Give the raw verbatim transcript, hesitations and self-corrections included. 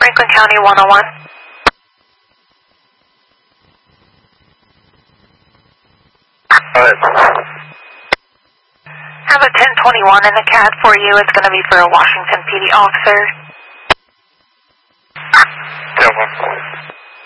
Franklin County one oh one. Go ahead. Have a ten twenty-one in the C A D for you. It's going to be for a Washington P D officer. ten one.